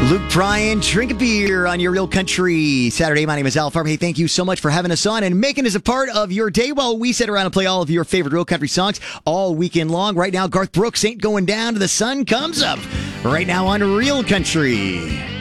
Luke Bryan, drink a beer on your Real Country Saturday. My name is Al Farm. Hey, thank you so much for having us on and making us a part of your day while we sit around and play all of your favorite Real Country songs all weekend long. Right now, Garth Brooks, Ain't Going Down till the Sun Comes Up. Right now on Real Country.